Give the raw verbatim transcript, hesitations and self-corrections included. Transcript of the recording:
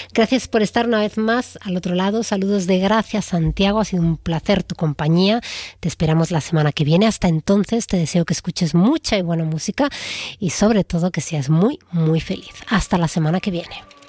Gracias por estar una vez más al otro lado. Saludos de Gracia, Santiago. Ha sido un placer tu compañía. Te esperamos la semana que viene. Hasta entonces te deseo que escuches mucha y buena música y sobre todo que seas muy, muy feliz. Hasta la semana que viene.